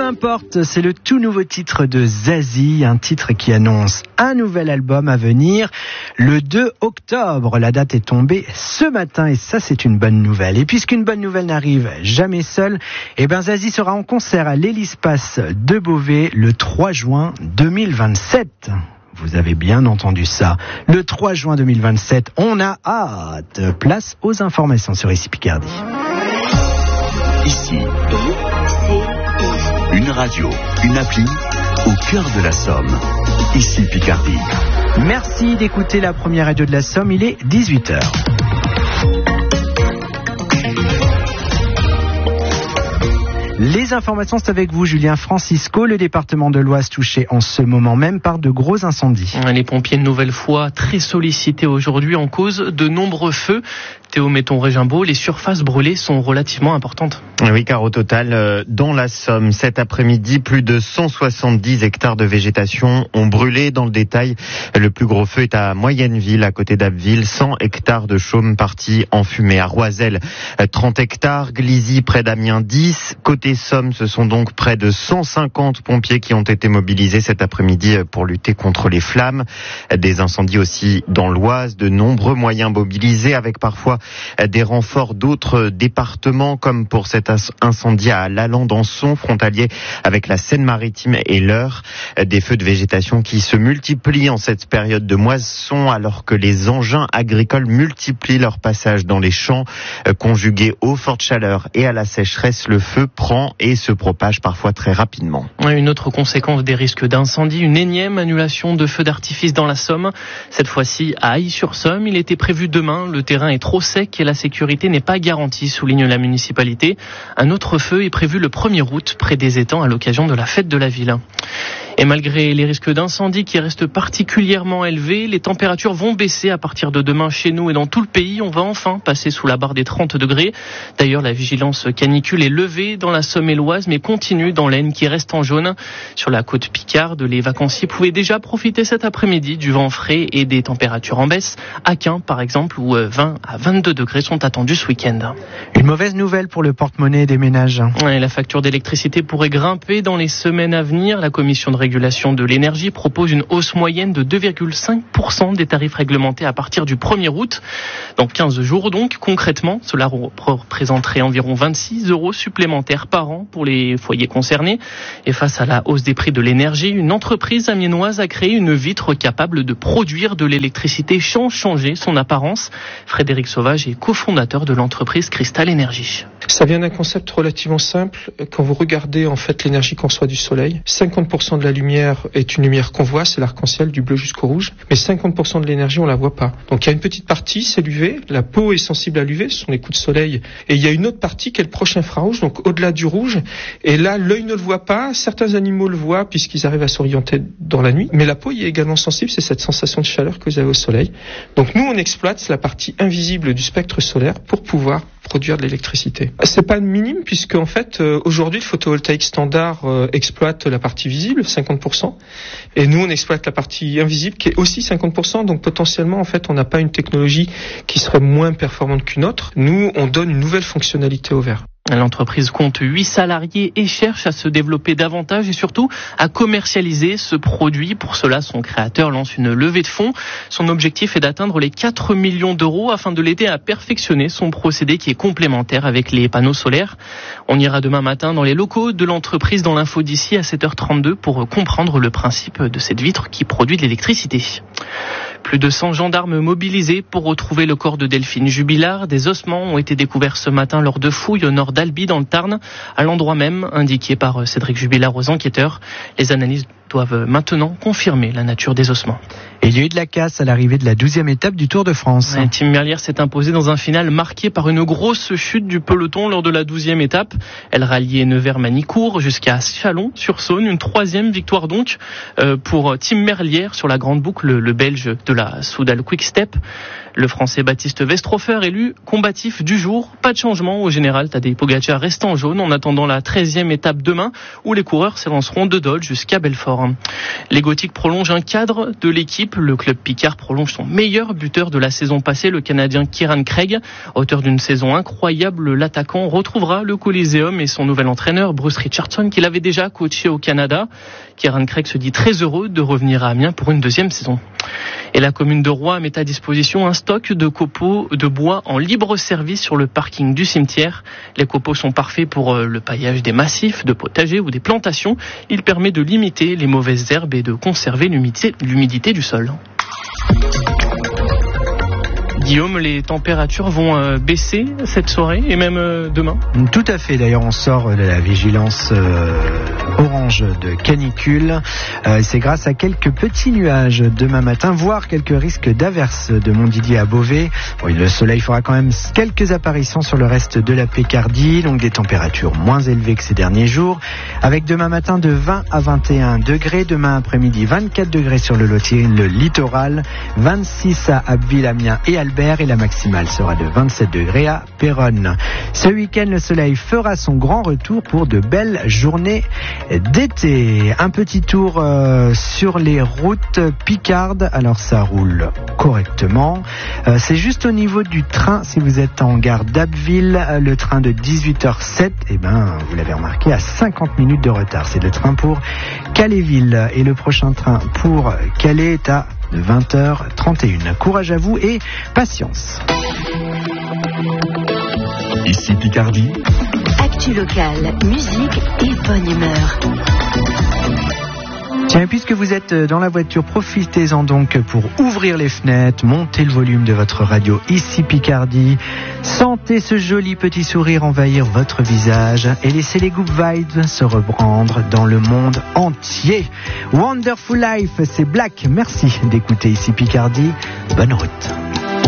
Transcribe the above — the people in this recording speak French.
Qu'importe, c'est le tout nouveau titre de Zazie, un titre qui annonce un nouvel album à venir le 2 octobre. La date est tombée ce matin et ça c'est une bonne nouvelle. Et puisqu'une bonne nouvelle n'arrive jamais seule, Zazie sera en concert à l'Hélice-Passe de Beauvais le 3 juin 2027. Vous avez bien entendu ça. Le 3 juin 2027, on a hâte. Place aux informations sur Ici Picardie. Ici, une radio, une appli, au cœur de la Somme. Ici Picardie. Merci d'écouter la première radio de la Somme, il est 18h. Les informations, c'est avec vous, Julien Francisco. Le département de l'Oise touché en ce moment même par de gros incendies. Les pompiers, une nouvelle fois, très sollicités aujourd'hui en cause de nombreux feux. Théo Metton-Régimbault, les surfaces brûlées sont relativement importantes. Oui, car au total, dans la Somme, cet après-midi, plus de 170 hectares de végétation ont brûlé. Dans le détail, le plus gros feu est à Moyenneville, à côté d'Abbeville. 100 hectares de chaume partis en fumée. À Roiselle, 30 hectares. Glizy, près d'Amiens, 10. Côté Somme, ce sont donc près de 150 pompiers qui ont été mobilisés cet après-midi pour lutter contre les flammes. Des incendies aussi dans l'Oise, de nombreux moyens mobilisés avec parfois des renforts d'autres départements, comme pour cet incendie à Lalande-en-Son, frontalier avec la Seine-Maritime et l'Eure. Des feux de végétation qui se multiplient en cette période de moisson, alors que les engins agricoles multiplient leur passage dans les champs. Conjugué aux fortes chaleurs et à la sécheresse, le feu prend et se propage parfois très rapidement. Une autre conséquence des risques d'incendie, une énième annulation de feux d'artifice dans la Somme. Cette fois-ci à Ailly-sur-Somme. Il était prévu demain. Le terrain est trop sec et la sécurité n'est pas garantie, souligne la municipalité. Un autre feu est prévu le 1er août près des étangs à l'occasion de la fête de la ville. Et malgré les risques d'incendie qui restent particulièrement élevés, les températures vont baisser à partir de demain chez nous et dans tout le pays. On va enfin passer sous la barre des 30 degrés. D'ailleurs, la vigilance canicule est levée dans la Somme et l'Oise, mais continue dans l'Aisne qui reste en jaune. Sur la côte Picarde, les vacanciers pouvaient déjà profiter cet après-midi du vent frais et des températures en baisse. À Caen, par exemple, où 20 à 22 degrés sont attendus ce week-end. Une mauvaise nouvelle pour le porte-monnaie des ménages. Et la facture d'électricité pourrait grimper dans les semaines à venir. La commission de régulation de l'énergie propose une hausse moyenne de 2,5% des tarifs réglementés à partir du 1er août. Dans 15 jours donc, concrètement, cela représenterait environ 26 € supplémentaires par an pour les foyers concernés. Et face à la hausse des prix de l'énergie, une entreprise amiénoise a créé une vitre capable de produire de l'électricité sans changer son apparence. Frédéric Sauvage est cofondateur de l'entreprise Cristal Énergie. Ça vient d'un concept relativement simple. Quand vous regardez en fait l'énergie qu'on reçoit du soleil, 50% de la lumière est une lumière qu'on voit, c'est l'arc-en-ciel du bleu jusqu'au rouge, mais 50% de l'énergie on la voit pas. Donc il y a une petite partie, c'est l'UV, la peau est sensible à l'UV, ce sont les coups de soleil, et il y a une autre partie qui est le proche infrarouge, donc au-delà du rouge, et là l'œil ne le voit pas, certains animaux le voient puisqu'ils arrivent à s'orienter dans la nuit, mais la peau y est également sensible, c'est cette sensation de chaleur que vous avez au soleil. Donc nous on exploite la partie invisible du spectre solaire pour pouvoir produire de l'électricité. C'est pas minime puisque en fait aujourd'hui le photovoltaïque standard exploite la partie visible 50% et nous on exploite la partie invisible qui est aussi 50%, donc potentiellement en fait on n'a pas une technologie qui serait moins performante qu'une autre. Nous on donne une nouvelle fonctionnalité au verre. L'entreprise compte 8 salariés et cherche à se développer davantage et surtout à commercialiser ce produit. Pour cela, son créateur lance une levée de fonds. Son objectif est d'atteindre les 4 millions d'euros afin de l'aider à perfectionner son procédé qui est complémentaire avec les panneaux solaires. On ira demain matin dans les locaux de l'entreprise dans l'info d'ici à 7h32 pour comprendre le principe de cette vitre qui produit de l'électricité. Plus de 100 gendarmes mobilisés pour retrouver le corps de Delphine Jubilard. Des ossements ont été découverts ce matin lors de fouilles au nord d'Albi dans le Tarn, à l'endroit même indiqué par Cédric Jubilard aux enquêteurs. Les analyses doivent maintenant confirmer la nature des ossements. Et il y a eu de la casse à l'arrivée de la 12e étape du Tour de France. Tim Merlier s'est imposé dans un final marqué par une grosse chute du peloton lors de la 12e étape. Elle ralliait Nevers-Manicourt jusqu'à Chalon-sur-Saône. Une 3e victoire donc pour Tim Merlier sur la grande boucle, le Belge de la Soudal Quick Step. Le Français Baptiste Westrhofer élu combatif du jour. Pas de changement au général. Tadej Pogačar reste en jaune en attendant la 13e étape demain où les coureurs s'élanceront de Dole jusqu'à Belfort. encore. Les Gothiques prolongent un cadre de l'équipe. Le club Picard prolonge son meilleur buteur de la saison passée, le Canadien Kieran Craig. Auteur d'une saison incroyable, l'attaquant retrouvera le Coliseum et son nouvel entraîneur, Bruce Richardson, qu'il avait déjà coaché au Canada. Kieran Craig se dit très heureux de revenir à Amiens pour une deuxième saison. Et la commune de Roye met à disposition un stock de copeaux de bois en libre service sur le parking du cimetière. Les copeaux sont parfaits pour le paillage des massifs, de potagers ou des plantations. Il permet de limiter les mauvaises herbes et de conserver l'humidité du sol. Guillaume, les températures vont baisser cette soirée et même demain. Tout à fait. D'ailleurs, on sort de la vigilance orange de canicule. C'est grâce à quelques petits nuages demain matin, voire quelques risques d'averses de Montdidier à Beauvais. Oui, le soleil fera quand même quelques apparitions sur le reste de la Picardie, donc des températures moins élevées que ces derniers jours, avec demain matin de 20 à 21 degrés, demain après-midi 24 degrés sur le littoral, 26 à Abbeville, Amiens et Albert, et la maximale sera de 27 degrés à Péronne. Ce week-end, le soleil fera son grand retour pour de belles journées d'été. Un petit tour sur les routes picardes. Alors ça roule correctement. C'est juste au niveau du train. Si vous êtes en gare d'Abbeville, le train de 18h07, vous l'avez remarqué, à 50 minutes de retard. C'est le train pour Calais-Ville. Et le prochain train pour Calais est à 20h31. Courage à vous et patience. Ici Picardie. Actu locale, musique et bonne humeur. Tiens, puisque vous êtes dans la voiture, profitez-en donc pour ouvrir les fenêtres, monter le volume de votre radio Ici Picardie. Sentez ce joli petit sourire envahir votre visage et laissez les good vibes se reprendre dans le monde entier. Wonderful Life, c'est Black. Merci d'écouter Ici Picardie. Bonne route.